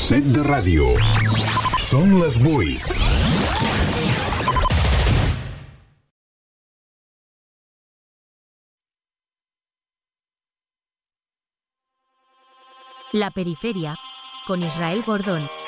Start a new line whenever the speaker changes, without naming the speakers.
set de ràdio. Són les 8.
La periferia, con Israel Gordón.